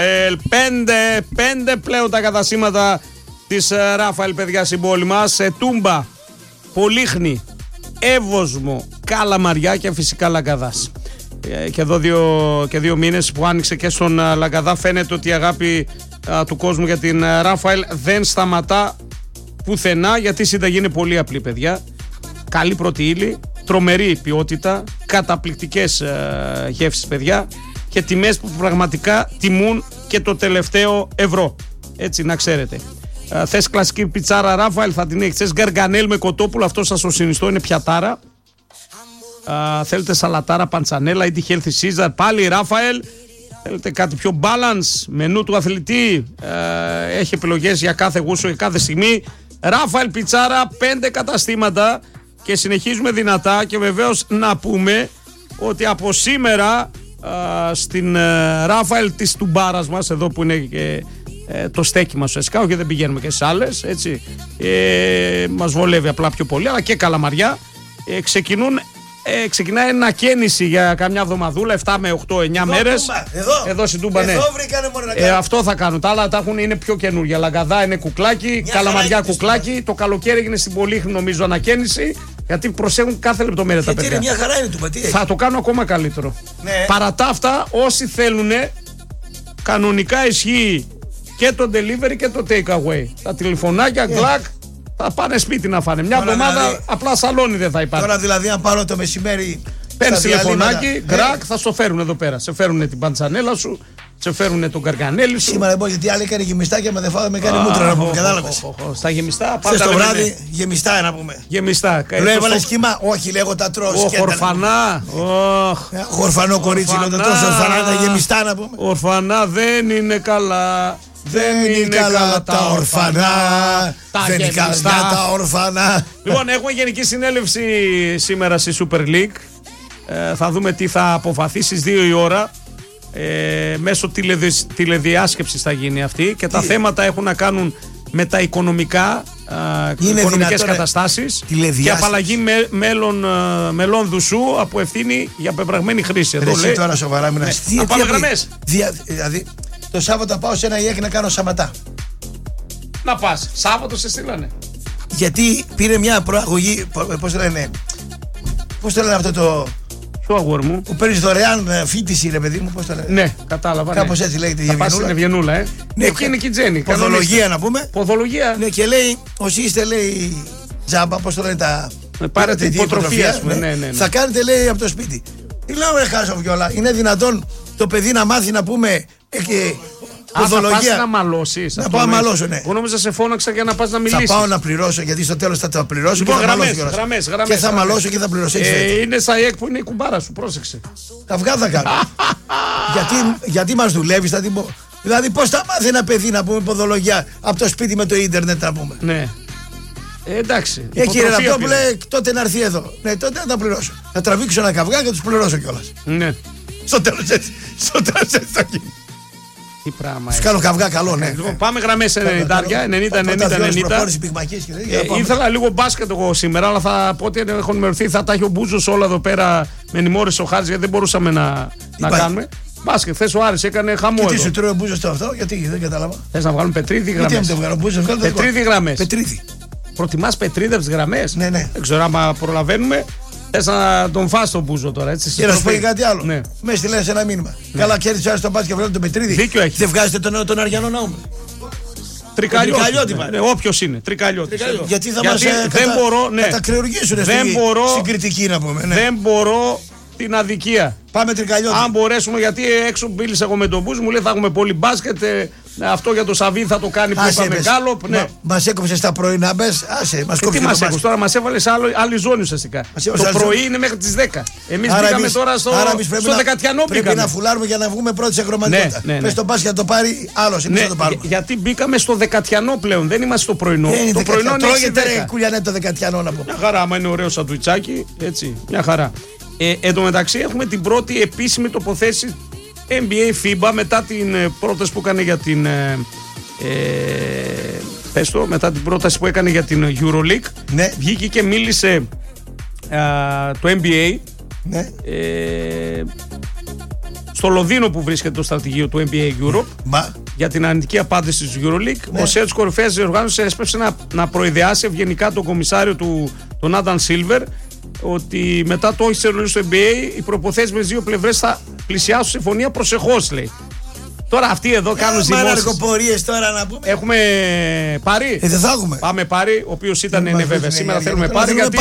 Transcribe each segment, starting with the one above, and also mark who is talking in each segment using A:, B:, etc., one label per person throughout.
A: Πέντε πλέον τα καταστήματα της Ράφαελ, παιδιά, στην πόλη μας. Τούμπα, Πολύχνη, Εύωσμο, Καλαμαριά και φυσικά Λαγκαδάς. Και εδώ δύο μήνες που άνοιξε και στον Λαγκαδά, φαίνεται ότι η αγάπη του κόσμου για την Ράφαελ δεν σταματά πουθενά, γιατί η συνταγή είναι πολύ απλή, παιδιά. Καλή πρώτη ύλη, τρομερή ποιότητα, καταπληκτικές γεύσεις, παιδιά, και τιμές που πραγματικά τιμούν και το τελευταίο ευρώ. Έτσι, να ξέρετε. Θες κλασική πιτσάρα Ράφαελ, θα την έχεις. Θες γκαργανέλ με κοτόπουλο, αυτό σας το συνιστώ, είναι πιατάρα. Θέλετε σαλατάρα παντσανέλα ή τη healthy Caesar, πάλι Ράφαελ. Θέλετε κάτι πιο balance, μενού του αθλητή, έχει επιλογές για κάθε γούστο και κάθε στιγμή. Ράφαελ πιτσάρα, 5 καταστήματα και συνεχίζουμε δυνατά. Και βεβαίως να πούμε ότι από σήμερα στην Ράφαελ της Τουμπάρας μας, εδώ που είναι και το στέκι μας ουσιαστικά, όχι, δεν πηγαίνουμε και στις άλλες, έτσι, μας βολεύει απλά πιο πολύ, αλλά και Καλαμαριά, ξεκινάει ανακαίνιση για καμιά εβδομαδούλα, 7 με 8-9 μέρες. Εδώ στην Τούμπα, ναι. Αυτό θα κάνουν. Τα άλλα είναι πιο καινούργια. Λαγκαδά είναι κουκλάκι, Καλαμαριά κουκλάκι. Το καλοκαίρι έγινε στην Πολύχνη, νομίζω, ανακαίνιση. Γιατί προσέχουν κάθε λεπτομέρεια τα παιδιά.
B: Είναι μια χαρά, είναι Τούμπα.
A: Θα το κάνω ακόμα καλύτερο.
B: Ναι.
A: Παρά τα αυτά, όσοι θέλουν, κανονικά ισχύει και το delivery και το take away. Τα τηλεφωνάκια, γκλακ. Θα πάνε σπίτι να φάνε. Μια εβδομάδα δηλαδή, απλά σαλόνι δεν θα υπάρχει.
B: Τώρα δηλαδή, αν πάρω το μεσημέρι.
A: Παίρνει τηλεφωνάκι, γκρακ, θα στο φέρουν εδώ πέρα. Σε φέρουν την παντσανέλα σου, σε φέρουν τον καργανέλι σου.
B: Σήμερα δεν μπορεί, γιατί άλλοι έκανε γεμιστά και με δεν κάνει μούτρα να πούμε. Κατάλαβες.
A: Στα γεμιστά, πάντα.
B: Το βράδυ γεμιστά να πούμε.
A: Γεμιστά.
B: Λέω έβαλε σχήμα, όχι, λέγω τα τρώω.
A: Ορφανά.
B: Ορφανό κορίτσι, λέω τα τρώω. Ορφανά τα γεμιστά να πούμε.
A: Ορφανά δεν είναι καλά.
B: Δεν είναι καλά τα ορφανά. Δεν είναι καλά τα ορφανά.
A: Λοιπόν, έχουμε γενική συνέλευση σήμερα στη Super League. Θα δούμε τι θα αποφαθεί στις 2 η ώρα. Μέσω τηλεδιάσκεψης θα γίνει αυτή. Και τα θέματα έχουν να κάνουν με τα οικονομικά, οικονομικές καταστάσεις και απαλλαγή μελών δουσού από ευθύνη για πεπραγμένη χρήση.
B: Εδώ λέει τώρα σοβαρά,
A: να πάμε γραμμές.
B: Δηλαδή το Σάββατο πάω σε ένα ΙΕΚ να κάνω σαματά.
A: Να πας, Σάββατο σε στείλανε.
B: Γιατί πήρε μια προαγωγή, πώς το λένε αυτό το...
A: Ποιο αγόρι μου?
B: Που παίρνεις δωρεάν φοιτηση, ρε παιδί μου, πώς το λένε.
A: Ναι, κατάλαβα.
B: Κάπως έτσι λέγεται η
A: Ευγενούλα. Είναι Ευγενούλα,
B: Ναι,
A: εκεί είναι και η Τζέννη.
B: Ποδολογία να πούμε.
A: Ποδολογία.
B: Ναι, και λέει, όσοι είστε, λέει, τζάμπα, πώς το λένε τα...
A: Πάρετε υποτροφία, ναι.
B: Θα κάνετε, λέει, από το σπίτι. Τι λέω, ρε Χάσο κιόλα, είναι δυνατόν το παιδί να μάθει να πούμε ποδολογία.
A: Θα πας να μαλώσεις.
B: Να πάω να μαλώσω, ναι.
A: Εγώ νόμιζα σε φώναξα για να πας να μιλήσεις.
B: Θα πάω να πληρώσω, γιατί στο τέλος θα το πληρώσω.
A: Λοιπόν,
B: και θα
A: γραμμές.
B: Και θα μαλώσω και θα πληρώσω.
A: Είναι στα ΙΕΚ που είναι η κουμπάρα σου, πρόσεξε.
B: Καυγά θα κάνω. γιατί μας δουλεύεις, θα την πω. Δηλαδή, πώς θα μάθει ένα παιδί να πούμε ποδολογία από το σπίτι με το ίντερνετ, να πούμε.
A: Ναι. Εντάξει.
B: Κύριε Ραπτόπουλε, τότε να έρθει εδώ. Ναι, τότε να τα πληρώσω. Θα τραβήξω ένα καυγά και τους πληρώσω κιόλας.
A: Ναι.
B: Στο τέλος έτσι θα γίνει.
A: Τι πράγμα.
B: Σου κάνω καυγά καλό, ναι.
A: Λοιπόν, πάμε γραμμές 90. Ήθελα λίγο μπάσκετ εγώ σήμερα, αλλά θα πω ότι έχω ενημερωθεί. Θα τα έχει ο Μπούζος όλα εδώ πέρα. Με ενημέρωσε ο Χάρης, γιατί δεν μπορούσαμε να κάνουμε. Μπάσκετ, χθες ο Άρης έκανε χαμό.
B: Τι σου τρώει ο Μπούζος το αυτό, γιατί δεν κατάλαβα.
A: Θες να βγάλουμε Πετρίδη γραμμές? Πετρίδη γραμμές. Προτιμάς Πετρίδη από τις γραμμές?
B: Ναι.
A: Δεν ξέρω άμα προλαβαίνουμε. Θες να τον φας τον Μπούζο τώρα, έτσι.
B: Και να σου πω κάτι άλλο.
A: Ναι.
B: Με στείλες ένα μήνυμα. Ναι. Καλά, κέρδισε ο Άρης τον μπάσκετ και βγάλει τον Πετρίδη.
A: Δίκιο έχει.
B: Δεν βγάζετε τον Αριανό Ναούμ.
A: Τρικαλιώτη. Όποιος είναι. Τρικαλιώτη.
B: Γιατί θα μας κατακρεουργήσουν στην κριτική, να πούμε.
A: Δεν μπορώ την αδικία.
B: Πάμε Τρικαλιώτη.
A: Αν μπορέσουμε, γιατί έξω μίλησα εγώ με τον Μπούζο, μου λέει θα έχουμε πολύ μπάσκετ. Αυτό για το Σαββί θα το κάνει που είπαμε Γκάλοπ. Ναι.
B: Μας έκοψε στα πρωινά, μπες.
A: Τι μας έκοψε τώρα, μας έβαλε σε άλλη ζώνη ουσιαστικά. Το πρωί είναι μέχρι τις 10. Εμείς μπήκαμε τώρα στο Δεκατιανό.
B: Πρέπει να φουλάρουμε για να βγούμε πρώτοι σε χρωματικότητα. Πες τον μπάσκετ να το πάρει άλλος, εμείς θα το πάρουμε.
A: Γιατί μπήκαμε στο Δεκατιανό πλέον, δεν είμαστε στο πρωινό. Το πρωινό είναι 6-10.
B: Κουλιανέ το Δεκατιανό να πω.
A: Μια χαρά, άμα είναι ωραίο σαντουιτσάκι, έτσι, μια χαρά. Εν τω μεταξύ έχουμε την πρώτη επίσημη τοποθέτηση NBA FIBA μετά την πρόταση που έκανε για την μετά την πρόταση που έκανε για την EuroLeague.
B: Ναι.
A: Βγήκε και μίλησε το NBA.
B: Ναι.
A: στο Λονδίνο που βρίσκεται το στρατηγείο του NBA Europe για την αρνητική απάντηση της EuroLeague. Ο ΣΕΟ της κορυφαίας διοργάνωσης έσπευσε να προειδεάσει ευγενικά τον κομισάριο τον Άνταμ Σίλβερ ότι μετά το όχι της Ευρωλίγης του NBA οι προποθέσεις με τις δύο πλευρές θα πλησιάσουν συμφωνία προσεχώς, λέει. Τώρα αυτοί εδώ κάνουν ζυμώσεις.
B: Αργοπορίες τώρα να πούμε.
A: Έχουμε πάρει.
B: Δεν θα έχουμε.
A: Πάμε πάρει, ο οποίος ήταν βέβαια σήμερα. Θέλουμε πάρει. Γιατί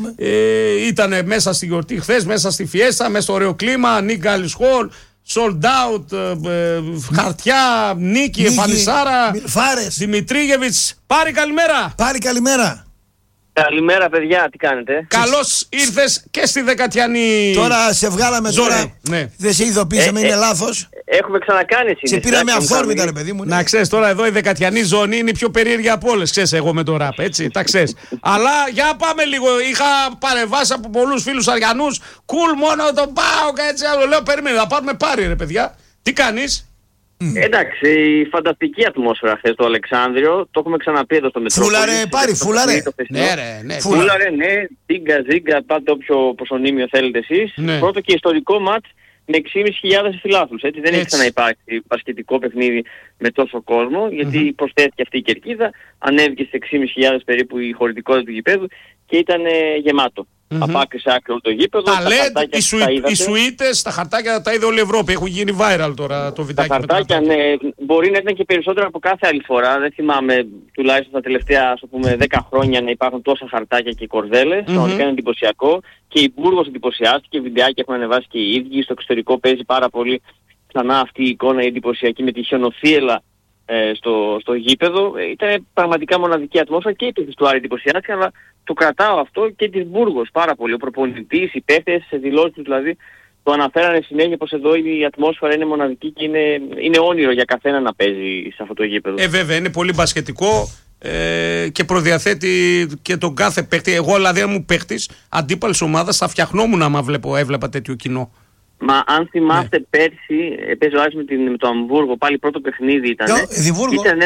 A: ήταν μέσα στη γιορτή χθες, μέσα στη φιέστα, μέσα στο ωραίο κλίμα. Νίκ Γκάλις Χολ, sold out, χαρτιά, νίκη, εμφανισάρα. Δημητρίγεβιτς. Πάρει, καλημέρα.
B: Πάρει, καλημέρα.
C: Καλημέρα, παιδιά, τι κάνετε?
A: Καλώς ήρθες και στη Δεκατιανή.
B: Τώρα σε βγάλαμε
A: ζώνη.
B: Τώρα.
A: Ναι.
B: Δεν σε ειδοποίησαμε, είναι λάθος.
C: Έχουμε ξανακάνει εσύ.
B: Σε πήραμε αυθόρμητα, ρε παιδί μου.
A: Να ξέρεις τώρα, εδώ η Δεκατιανή ζώνη είναι η πιο περίεργη από όλες. Ξέρεις, εγώ με το ραπ, έτσι, τα ξέρεις. Αλλά για πάμε λίγο. Είχα παρεμβάσει από πολλούς φίλους Αριανούς. Κουλ, μόνο τον πάω και έτσι. Λέω, περίμενε, θα πάρουμε πάρει, ρε παιδιά. Τι κάνεις?
C: Εντάξει, η φανταστική ατμόσφαιρα χθες στο Αλεξάνδριο, το έχουμε ξαναπεί εδώ στο Μετρόπολη.
B: Φούλαρε, πάρει, φούλαρε.
A: Ναι.
C: Φούλαρε, ναι, ζίγκα, πάτε όποιο προσωνύμιο θέλετε εσείς.
A: Ναι.
C: Πρώτο και ιστορικό μάτς με 6.500 φιλάθλους. Έτσι δεν έχει ξαναυπάρξει μπασκετικό παιχνίδι με τόσο κόσμο, γιατί προσθέθηκε αυτή η κερκίδα, ανέβηκε στις 6.500 περίπου η χωρητικότητα του γηπέδου και ήταν γεμάτο. Από άκρη σε άκρη όλο το γήπεδο.
A: Τα LED, οι σουίτες, τα χαρτάκια τα είδε όλη η Ευρώπη. Έχουν γίνει viral τώρα το βιντεάκι.
C: Τα χαρτάκια, ναι, μπορεί να ήταν και περισσότερα από κάθε άλλη φορά. Δεν θυμάμαι τουλάχιστον τα τελευταία, ας πούμε, 10 χρόνια να υπάρχουν τόσα χαρτάκια και κορδέλες. Πραγματικά είναι εντυπωσιακό. Και η Μπούργος εντυπωσιάστηκε, βιντεάκι έχουν ανεβάσει και οι ίδιοι. Στο εξωτερικό παίζει πάρα πολύ ξανά αυτή η εικόνα η εντυπωσιακή με τη χιονοθύελα στο γήπεδο. Ήταν πραγματικά μοναδική ατμόσφαιρα και οι παίκτες του Άρη εντυπωσιάστηκαν, αλλά το κρατάω αυτό και της Μπούργος πάρα πολύ. Ο προπονητής, οι παίκτες, σε δηλώσεις τους δηλαδή, το αναφέρανε συνέχεια πως εδώ η ατμόσφαιρα είναι μοναδική και είναι όνειρο για καθένα να παίζει σε αυτό το γήπεδο.
A: Βέβαια, είναι πολύ μπασκετικό και προδιαθέτει και τον κάθε παίκτη. Εγώ δηλαδή, αν μου παίκτης αντίπαλης ομάδας, θα φτιαχνόμουν άμα έβλεπα τέτοιο κοινό.
C: Μα αν θυμάστε πέρσι, παίζει ο Άρης με το Αμβούργο, πάλι πρώτο παιχνίδι ήταν. Ήταν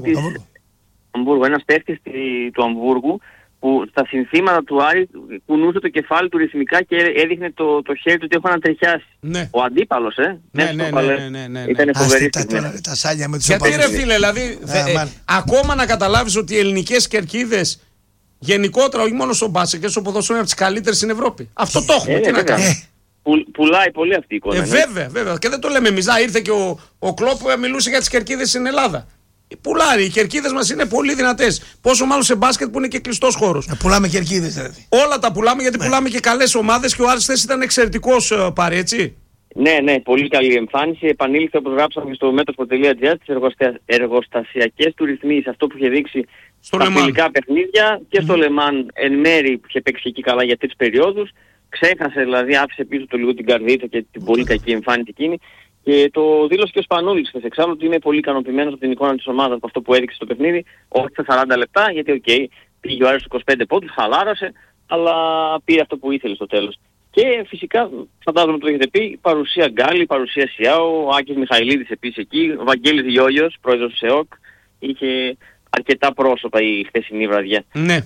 C: ένας παίκτης του Αμβούργου που στα συνθήματα του Άρη κουνούσε το κεφάλι του ρυθμικά και έδειχνε το χέρι του ότι έχω ανατριχιάσει.
A: Ναι.
C: Ο αντίπαλος,
A: Ναι.
C: Ήταν φοβερή.
B: Τα σάλια με τους
A: γιατί ρε φίλε, δηλαδή, ακόμα να καταλάβεις ότι οι ελληνικές κερκίδες γενικότερα, όχι μόνο στο μπάσκετ και στο ποδόσφαιρο, είναι από τις καλύτερες στην Ευρώπη. Αυτό το έχουμε, τι να κάνουμε.
C: Πουλάει πολύ αυτή η εικόνα.
A: Βέβαια. Και δεν το λέμε εμείς. Ήρθε και ο Κλόπ που μιλούσε για τις κερκίδες στην Ελλάδα. Πουλάει. Οι κερκίδες μας είναι πολύ δυνατές. Πόσο μάλλον σε μπάσκετ που είναι και κλειστός χώρος.
B: Πουλάμε κερκίδες δηλαδή.
A: Όλα τα πουλάμε γιατί πουλάμε και καλές ομάδες και ο Άρης χθες ήταν εξαιρετικός, Πάρη, έτσι.
C: Ναι, πολύ καλή εμφάνιση. Επανήλθε όπως γράψαμε στο metro.gr τις εργοστασιακές του ρυθμίσεις. Αυτό που είχε δείξει στα φιλικά παιχνίδια και στο Λεμάν εν μέρη που είχε παίξει εκεί καλά για τρεις περιόδους. Ξέχασε δηλαδή, άφησε πίσω το λίγο την καρδίτσα και την πολύ κακή εμφάνιση εκείνη. Και το δήλωσε και ο Σπανούλης χθες εξάλλου ότι είναι πολύ ικανοποιημένος από την εικόνα της ομάδας από αυτό που έδειξε στο παιχνίδι. Όχι στα 40 λεπτά, γιατί πήγε ο Άρης στους 25 πόντους, χαλάρωσε, αλλά πήρε αυτό που ήθελε στο τέλος. Και φυσικά, φαντάζομαι ότι το έχετε πει, παρουσία Γκάλι, παρουσία Σιάου, ο Άκης Μιχαηλίδης επίσης εκεί, ο Βαγγέλης Γιόλιος, πρόεδρος του ΣΕΟΚ, είχε αρκετά πρόσωπα η χθεσινή βραδιά. Ναι.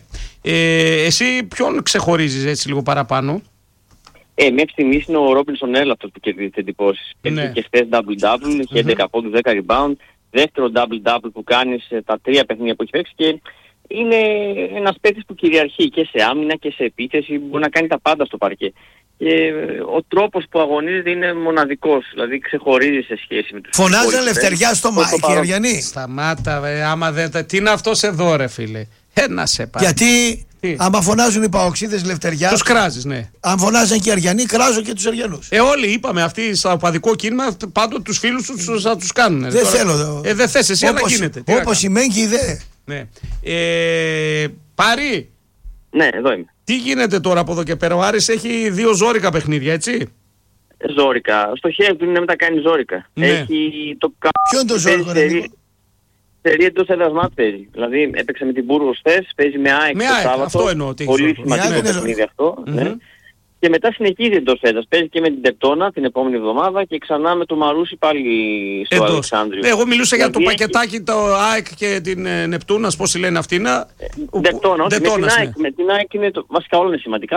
A: Εσύ ποιον ξεχωρίζεις έτσι λίγο παραπάνω?
C: Μέχρι στιγμής είναι ο Ρόμπινσον Έλ αυτός που κερδίζει τις εντυπώσεις. Ναι. Και χθες double-double, είχε 11 πόντους, 10 rebound, δεύτερο double-double που κάνει σε τα 3 παιχνίδια που έχει παίξει και είναι ένας παίκτης που κυριαρχεί και σε άμυνα και σε επίθεση, μπορεί να κάνει τα πάντα στο παρκέ. Και ο τρόπος που αγωνίζεται είναι μοναδικός, δηλαδή ξεχωρίζει σε σχέση με τους...
B: Φωνάζει Ελευθεριά στο Μάικη, Αριανή.
A: Σταμάτα, άμα δεν... Τι είναι αυτός εδώ ρε φίλε. Ένα σε πάρει.
B: Γιατί άμα φωνάζουν οι παοξίδες Λευτεριά.
A: Τους κράζεις, ναι.
B: Αν φωνάζαν και οι Αριανοί, κράζω και τους Αριανούς.
A: Όλοι είπαμε αυτοί στο οπαδικό κίνημα πάντοτε τους φίλους τους θα τους κάνουν.
B: Δεν θέλω.
A: Δεν θες εσύ, αλλά γίνεται.
B: Όπως η Μέγκη δε.
A: Ναι. Πάρη.
C: Ναι, εδώ είμαι.
A: Τι γίνεται τώρα από εδώ και πέρα? Ο Άρης έχει 2 ζόρικα παιχνίδια, έτσι.
C: Ζόρικα. Στο χέρι του είναι να μην τα κάνει ζόρικα.
A: Ναι.
C: Έχει το
B: Ποιο είναι το ζόρικο?
C: Σερί εντός έδρας μάτς παίζει. Δηλαδή έπαιξε με την Μπούργος χθες, παίζει με ΑΕΚ το Σάββατο.
A: Αυτό εννοώ.
C: Πολύ σημαντικό παιχνίδι αυτό. Ναι. Και μετά συνεχίζει εντός έδρας. Παίζει και με την Τεπτώνα την επόμενη εβδομάδα και ξανά με το Μαρούσι πάλι στο Αλεξάνδριο.
A: Εγώ μιλούσα για το πακετάκι, το ΑΕΚ και την Νεπτούνας, πώς τη λένε αυτήν.
C: Τεπτώνα, με την ΑΕΚ είναι βασικά όλα είναι σημαντικά.